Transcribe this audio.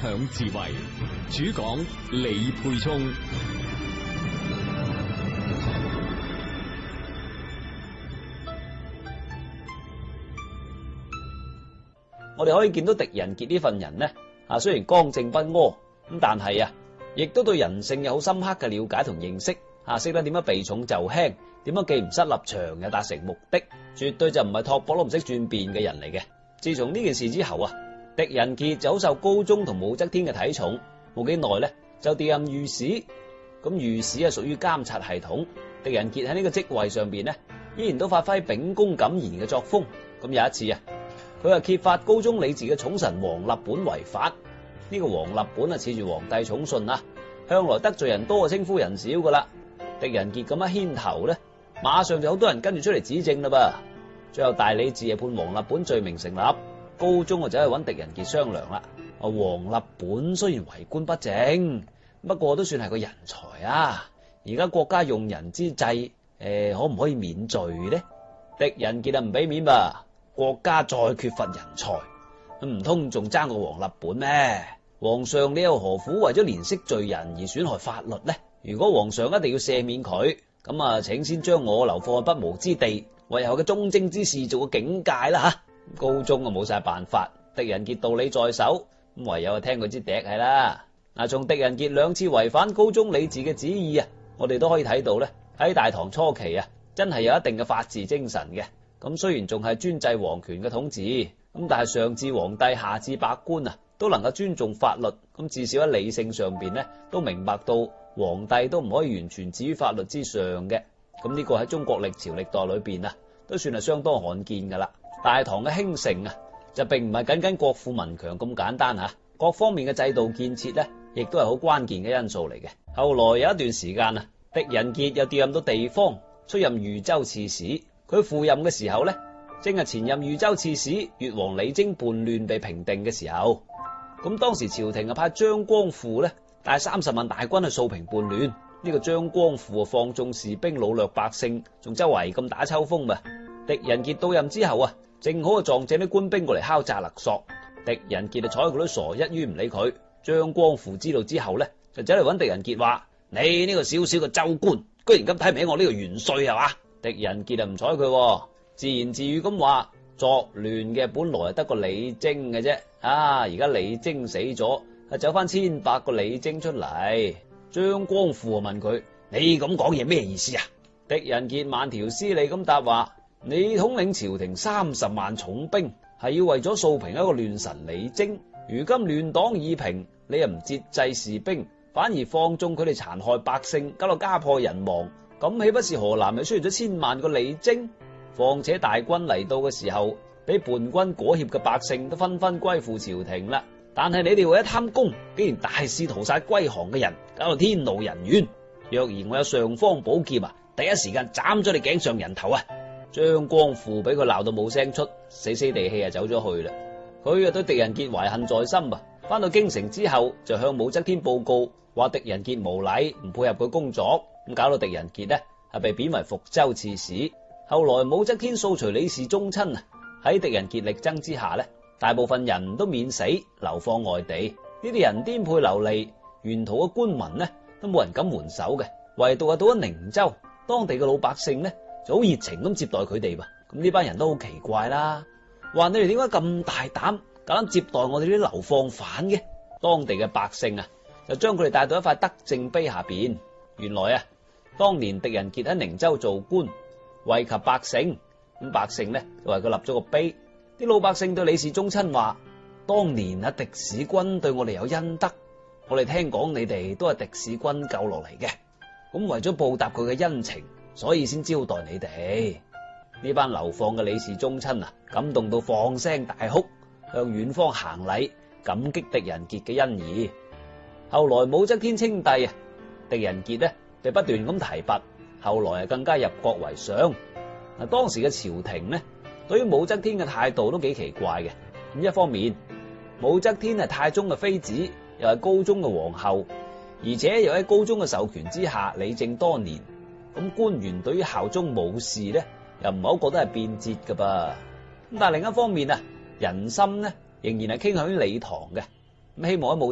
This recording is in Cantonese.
享智慧，主講李沛聰。 我哋可以見到狄仁傑呢份人呢，雖然剛正不阿，咁但係亦都對人性有好深刻嘅了解同認識，識得點樣避重就輕，點樣既唔失立場又達成目的，絕對就唔係托博都唔識轉變嘅人嚟嘅。自從呢件事之後狄仁傑就好受高宗同武則天嘅睇重，冇幾耐呢就調任御史。咁御史屬於監察系統，狄仁傑喺呢個職位上邊呢，依然都發揮秉公敢言嘅作風。咁有一次佢揭發高宗李治嘅寵臣王立本違法。呢個王立本恃住皇帝寵信向來得罪人多稱呼人少噶啦。狄仁傑咁一牽頭呢，馬上就好多人跟住出嚟指證啦噃。最後大理寺判王立本罪名成立，高宗就走去揾狄仁傑商量啦。王立本雖然為官不正，不過都算係個人才啊。而家國家用人之際，可唔可以免罪呢？狄仁傑唔俾面吧。國家再缺乏人才，唔通仲爭過王立本咩？皇上你又何苦為咗憐惜罪人而損害法律呢？如果皇上一定要赦免佢，咁請先將我流放喺不毛之地，為後嘅忠貞之事做個警戒啦。高宗冇晒辦法，狄仁傑道理在手，咁唯有聽佢支笛係啦。從狄仁傑兩次違反高宗李治嘅旨意我哋都可以睇到咧，喺大唐初期真係有一定嘅法治精神嘅。咁雖然仲係專制皇權嘅統治，咁但係上至皇帝下至百官都能夠尊重法律，咁至少喺理性上邊呢都明白到皇帝都唔可以完全置於法律之上嘅。咁呢個喺中國歷朝歷代裏邊都算係相當罕見噶啦。大唐嘅興盛就並唔係僅僅國富民強咁簡單各方面嘅制度建設呢亦都係好關鍵嘅因素嚟嘅。後來有一段時間狄仁傑又調任到地方，出任豫州刺史。佢赴任嘅時候呢，正係前任豫州刺史越王李征叛亂被平定嘅時候。咁當時朝廷派張光輔呢帶30萬大軍去掃平叛亂。呢個張光輔放縱士兵擄掠百姓，仲周圍咁打秋風。狄仁傑到任之後正好撞正啲官兵過嚟敲詐勒索。狄仁傑就睬佢都傻，一於唔理佢。張光輔知道之後呢，就走嚟揾狄仁傑話：你呢個小小嘅州官，居然咁睇唔起我呢個元帥係嘛？狄仁傑就唔睬佢，自言自語咁話：作亂嘅本來係得個李征嘅啫，而家李征死咗，走翻100個李征出嚟。張光輔問佢：你咁講嘢咩意思啊？狄仁傑慢條斯理咁答話：你統領朝廷30萬重兵，係要為咗掃平一個亂臣李征。如今亂黨已平，你又唔節制士兵，反而放縱佢哋殘害百姓，搞到家破人亡。咁豈不是河南又出現咗1000萬個李征？況且大軍嚟到嘅時候，俾叛軍裹挾嘅百姓都紛紛歸附朝廷啦。但係你哋為咗貪功，竟然大肆屠殺歸降嘅人，搞到天怒人怨。若然我有尚方寶劍第一時間斬咗你頸上人頭張光輔俾佢鬧到冇聲出，死死地氣走咗去啦。佢對狄仁傑懷恨在心翻到京城之後就向武則天報告，話狄仁傑無禮，唔配合佢工作。咁搞到狄仁傑係被貶為福州刺史。後來武則天掃除李氏宗親喺狄仁傑力爭之下大部分人都免死流放外地。呢啲人顛沛流離，沿途嘅官民都冇人敢援手嘅，唯獨到咗寧州，當地嘅老百姓就好熱情咁接待佢哋。咁呢班人都好奇怪啦，話你哋點解咁大膽夠膽接待我哋啲流放犯嘅？當地嘅百姓就將佢哋帶到一塊德政碑下邊。原來當年狄仁傑喺寧州做官，惠及百姓，咁百姓就為佢立咗個碑。啲老百姓對李氏宗親話：當年狄使君對我哋有恩德，我哋聽講你哋都係狄使君救落嚟嘅，咁為咗報答佢嘅恩情，所以先招待你哋。呢班流放嘅李氏宗親感動到放聲大哭，向遠方行禮，感激狄仁傑嘅恩義。後來武則天稱帝狄仁傑被不斷咁提拔，後來更加入閣為相。當時嘅朝廷對於武則天嘅態度都幾奇怪嘅。咁一方面，武則天係太宗嘅妃子，又係高宗嘅皇后，而且又喺高宗嘅授權之下理政多年。咁官員對於效忠武士又唔係好覺得係變節噶噃。咁但係另一方面人心仍然係傾向於李唐嘅。咁希望喺武